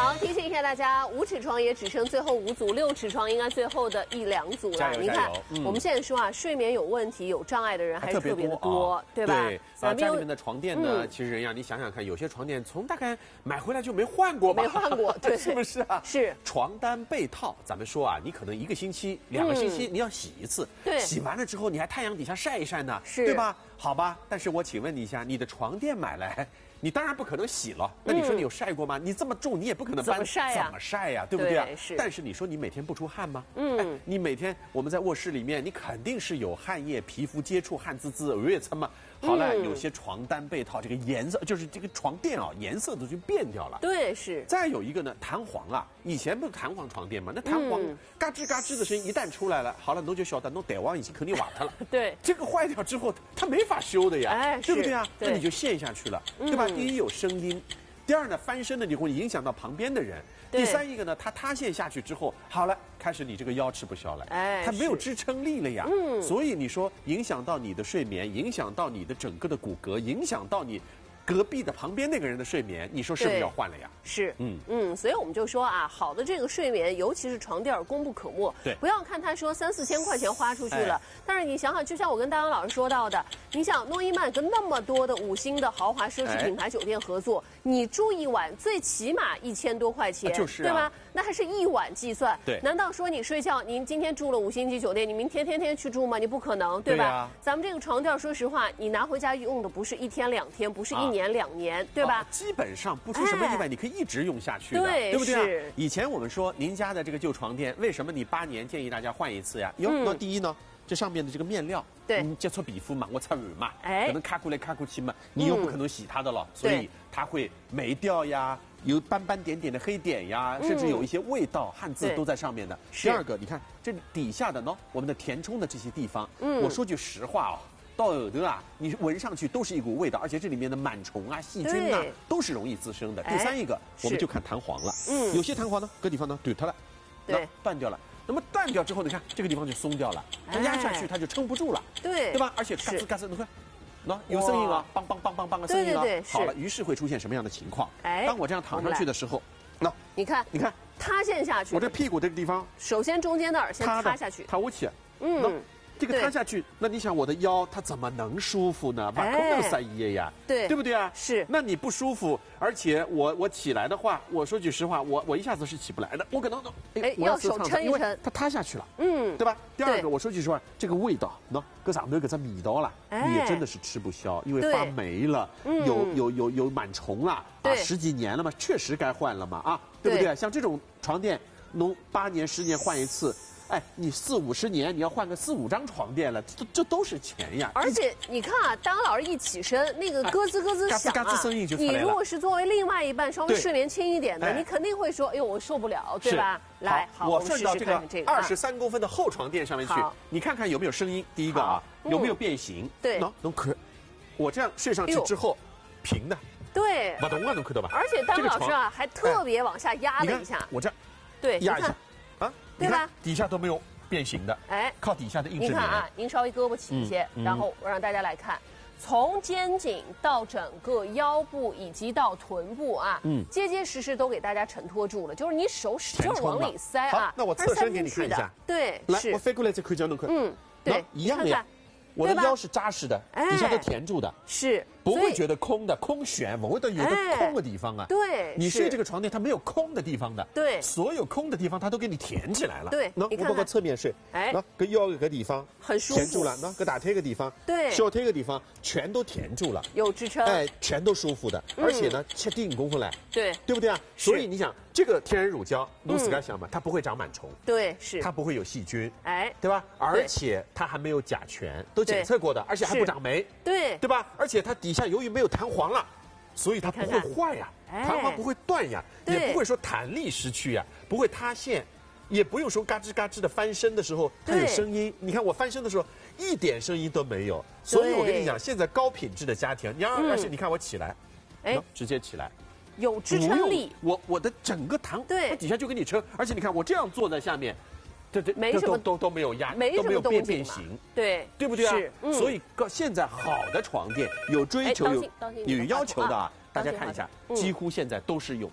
好，提醒一下大家，5尺床也只剩最后5组，6尺床应该最后的1、2组了。你看，我们现在说啊，睡眠有问题、有障碍的人还是特别的多，对吧？ 对，家里面的床垫呢，其实人呀，你想想看，有些床垫从大概买回来就没换过吧？ 没换过，对， 是不是啊？ 是。 床单被套，咱们说啊，你可能1个星期、2个星期你要洗一次， 对， 洗完了之后你还太阳底下晒一晒呢， 是， 对吧？好吧，但是我请问你一下，你的床垫买来。你当然不可能洗了，那你说你有晒过吗？你这么重，你也不可能搬， 怎么晒呀？ 怎么晒呀？对不对啊？ 是。 但是你说你每天不出汗吗？你每天我们在卧室里面，你肯定是有汗液，皮肤接触汗滋滋，耳月蹭嘛。好了，有些床单被套，这个颜色就是这个床垫啊，颜色都就变掉了。 对，是。 再有一个呢，弹簧啊，以前不是弹簧床垫吗？那弹簧嘎吱嘎吱的声音一旦出来了，好了，侬就晓得侬弹簧已经肯定瓦特了。 对， 这个坏掉之后，它没法修的呀，对不对啊？那你就陷下去了，对吧？第一有声音。第二呢，翻身呢你会影响到旁边的人。第三一个呢，它塌陷下去之后，好了，开始你这个腰吃不消了，它没有支撑力了呀。所以你说影响到你的睡眠，影响到你的整个的骨骼，影响到你隔壁的旁边那个人的睡眠，你说是不是要换了呀？ 是，所以我们就说啊，好的这个睡眠，尤其是床垫功不可没。 对， 不要看他说3、4千块钱花出去了，但是你想想，就像我跟大杨老师说到的，你想诺伊曼跟那么多的5星的豪华奢侈品牌酒店合作，你住一晚最起码1000多块钱， 就是对吧？那还是1晚计算。 对， 难道说你睡觉，您今天住了5星级酒店，你明天天天去住吗？你不可能，对吧？咱们这个床垫，说实话，你拿回家用的不是1天2天，不是1年2年，对吧？ 基本上不出什么意外，你可以一直用下去的，对不对啊？以前我们说您家的这个旧床垫，为什么你8年建议大家换一次呀？那第一呢，这上面的这个面料， 对， 接触皮肤嘛，我擦耳嘛，可能卡过来卡过去嘛，你又不可能洗它的了，所以它会霉掉呀，有斑斑点点的黑点呀，甚至有一些味道，汉字都在上面的。第二个，你看这底下的呢，我们的填充的这些地方，我说句实话哦。到耳朵啊，你闻上去都是一股味道，而且这里面的螨虫啊、细菌啊都是容易滋生的。第三一个，我们就看弹簧了。有些弹簧呢，这地方呢断它了，对，断掉了。那么断掉之后，你看这个地方就松掉了，它压下去它就撑不住了，对吧？而且嘎吱嘎吱，你看，有声音啊，梆梆梆梆梆的声音啊。好了，于是会出现什么样的情况？当我这样躺上去的时候， 你看，塌陷下去， 我这屁股这个地方， 首先中间那儿先塌下去， 塌下去，这个塌下去，那你想我的腰它怎么能舒服呢？把空那个塞一呀，对不对啊？ 是。 那你不舒服，而且我起来的话，我说句实话，我一下子是起不来的，我可能要手撑一撑， 它塌下去了，对吧？第二个，我说句实话，这个味道，搁上头搁这味道了，你也真的是吃不消，因为发霉了，有螨虫了，10几年了嘛，确实该换了嘛，啊，对不对？像这种床垫，能8年10年换一次。你40、50年，你要换个4、5张床垫了，这都是钱呀！ 而且你看啊，当老师一起身，那个咯吱咯吱响啊， 嘎吱声音就出来了。 你如果是作为另外一半稍微睡眠轻一点的，你肯定会说：“哎呦，我受不了，对吧？”来，好， 我顺到这个23公分的厚床垫上面去，你看看有没有声音。第一个啊，有没有变形？ 对， 能可，我这样睡上去之后，平的， 对， 不动啊，能看到吧？ 而且当老师啊，还特别往下压了一下， 我这， 对， 压一下。 对吧？ 底下都没有变形的，靠底下的硬质棉。 你看啊，您稍微胳膊起一些，然后我让大家来看，从肩颈到整个腰部以及到臀部啊，结结实实都给大家承托住了，就是你手使劲往里塞啊。 好，那我侧身给你看一下。 对， 来，我飞过来再看脚能看。 对， 一样的呀。我的腰是扎实的，底下都填住的， 是不会觉得空的，空悬，不会有的空的地方啊。 对， 你睡这个床垫它没有空的地方的， 对， 所有空的地方它都给你填起来了。 对， 我包括侧面睡，跟腰这个地方很舒服， 填住了，跟大腿个地方， 对， 小腿个地方全都填住了， 有支撑， 全都舒服的，而且呢，7.5公分来， 对不对啊？所以你想这个天然乳胶，侬自个想嘛，它不会长螨虫， 对，是， 它不会有细菌，对吧？而且它还没有甲醛，都检测过的，而且还不长霉，对吧？而且它底下由于没有弹簧了，所以它不会坏呀，弹簧不会断呀，也不会说弹力失去呀，不会塌陷，也不用说嘎吱嘎吱的翻身的时候它有声音。你看我翻身的时候一点声音都没有，所以我跟你讲，现在高品质的家庭，而且你看我起来，直接起来。 有支撑力， 我的整个它底下就给你撑，而且你看我这样坐在下面， 没什么都没有压， 都没有变形，对不对啊？所以现在好的床垫有追求有要求的啊，大家看一下，几乎现在都是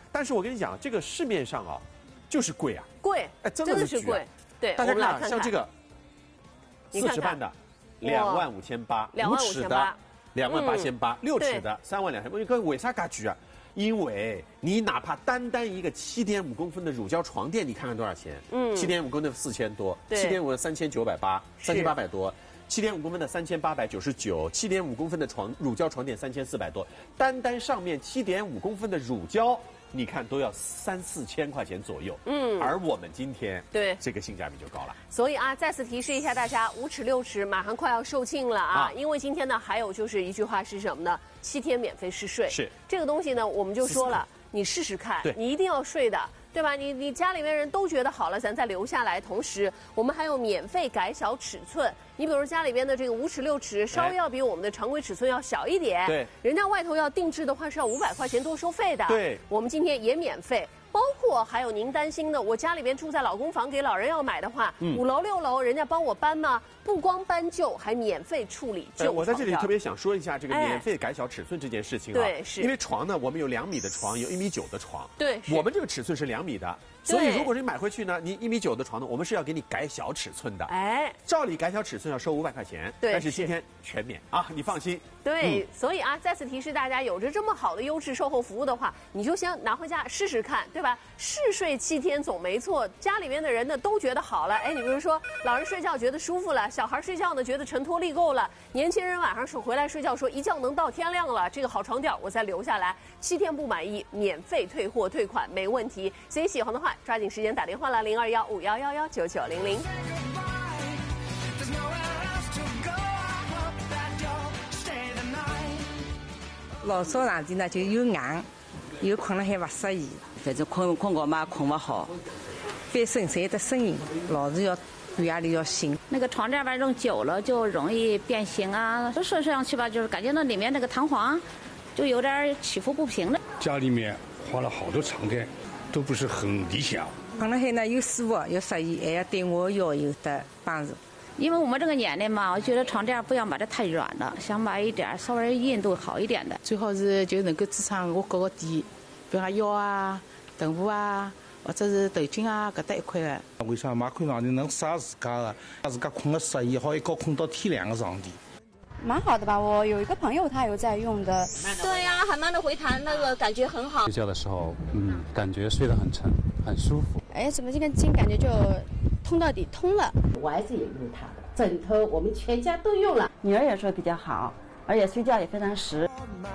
但是我跟你讲，这个市面上啊，就是贵啊， 贵， 哎，真的是贵。对， 大家看啊，像这个40瓣的，25800，5尺的28800，6尺的32000。你看为啥噶贵啊？因为你哪怕单一个7.5公分的乳胶床垫，你看看多少钱？7.5公分的4000多，7.5的3800多。7.5公分的3899，7.5公分的乳胶床垫3400多，单上面7.5公分的乳胶，你看都要3、4千块钱左右。而我们今天这个性价比就高了。 所以啊，再次提示一下大家，5尺6尺马上快要售罄了啊！因为今天呢，还有就是一句话是什么呢？7天免费试睡。 是这个东西呢，我们就说了，你试试看，你一定要睡的。对吧？你家里面人都觉得好了，咱再留下来。同时，我们还有免费改小尺寸。你比如家里边的这个5尺6尺，稍微要比我们的常规尺寸要小一点。 对， 人家外头要定制的话是要500块钱多收费的。 对， 我们今天也免费。包括还有您担心的，我家里边住在老公房，给老人要买的话，5楼6楼人家帮我搬吗？不光搬旧，还免费处理旧。 我在这里特别想说一下这个免费改小尺寸这件事情啊。 对，是因为床呢，我们有2米的床，有1.9米的床。 对， 我们这个尺寸是2米的，所以如果你买回去呢，你1.9米的床呢，我们是要给你改小尺寸的。 哎， 照理改小尺寸要收500块钱， 对， 但是今天全免啊，你放心。 对，所以啊，再次提示大家，有着这么好的优质售后服务的话，你就先拿回家试试看，对吧？试睡7天总没错，家里面的人呢都觉得好了。哎，你比如说老人睡觉觉得舒服了，小孩睡觉呢觉得承托力够了，年轻人晚上回来睡觉说一觉能到天亮了，这个好床垫我再留下来，7天不满意免费退货退款没问题。所以喜欢的话抓紧时间打电话了，0215119900。 老早上的呢就又硬，又困了还不适宜， 反正困觉嘛困不好， 翻身晒的声音，老是要半夜里要醒。 那个床垫吧用久了就容易变形啊，睡上去吧就是感觉那里面那个弹簧就有点起伏不平的。 家里面换了好多床垫，都不是很理想。 困了还呢又舒服又适宜，还要对我腰有的帮助。 因为我们这个年龄嘛，我觉得床垫不要买得太软了，想买一点稍微硬度好一点的。 最好是就能够支撑我各个点，比如讲腰啊、臀部啊，或者是头颈啊搿搭一块的。 为啥买块床垫能适合自家的，让自家困得适宜，好一觉困到天亮的床垫。 蛮好的吧，我有一个朋友他有在用的。 对呀，还慢的回弹，那个感觉很好。 睡觉的时候，感觉睡得很沉，很舒服。 哎，怎么这根筋感觉就通到底通了？ 我儿子也用它的枕头，我们全家都用了。 女儿也说比较好，而且睡觉也非常实。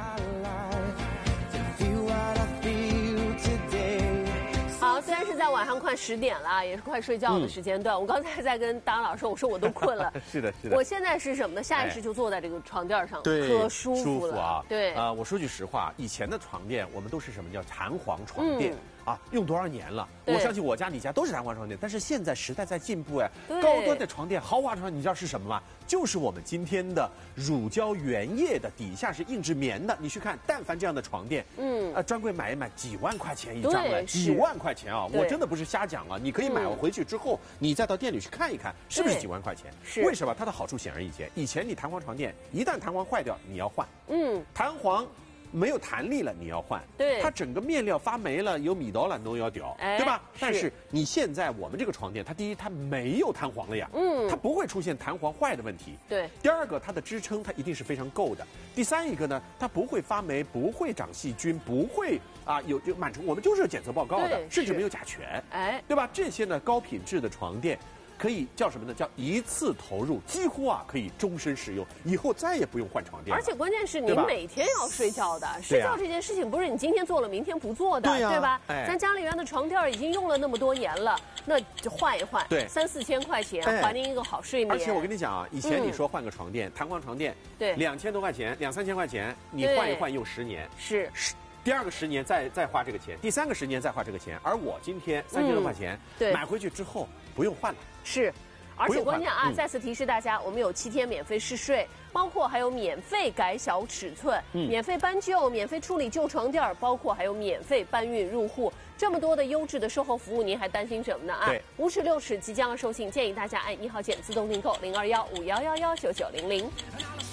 好，虽然是在晚上快10点了，也是快睡觉的时间段。我刚才在跟大杨老师说，我说我都困了。 是的。 我现在是什么呢？下意识就坐在这个床垫上，可舒服了啊。 对我说句实话，以前的床垫我们都是什么叫弹簧床垫。用多少年了？我相信我家、你家都是弹簧床垫，但是现在时代在进步哎，高端的床垫、豪华床垫，你知道是什么吗？就是我们今天的乳胶原液的，底下是硬质棉的。你去看，但凡这样的床垫，专柜买一买，几万块钱一张了，几万块钱啊！我真的不是瞎讲啊，你可以买回去之后，你再到店里去看一看，是不是几万块钱？为什么？它的好处显而易见。以前你弹簧床垫一旦弹簧坏掉，你要换，弹簧没有弹力了，你要换。 对， 它整个面料发霉了，有米刀了，都要掉，对吧？但是你现在我们这个床垫，它第一它没有弹簧了呀，它不会出现弹簧坏的问题。 对。 第二个，它的支撑它一定是非常够的。第三一个呢，它不会发霉，不会长细菌，不会有螨虫，我们就是检测报告的，甚至没有甲醛，对吧？这些呢高品质的床垫。可以叫什么呢？叫一次投入，几乎可以终身使用，以后再也不用换床垫了。 而且关键是你每天要睡觉的，睡觉这件事情不是你今天做了明天不做的，对吧？咱家里面的床垫已经用了那么多年了，那就换一换，3、4千块钱还您一个好睡眠。 而且我跟你讲以前你说换个床垫，弹簧床垫，对，2000多块钱，2、3千块钱，你换一换用10年， 是。 第2个10年再花这个钱，第3个10年再花这个钱，而我今天3000多块钱买回去之后不用换了。 是，而且关键再次提示大家，我们有7天免费试睡，包括还有免费改小尺寸，免费搬旧，免费处理旧床垫，包括还有免费搬运入户，这么多的优质的售后服务，您还担心什么呢？5尺6尺即将要售罄，建议大家按1号键自动订购，0215119900。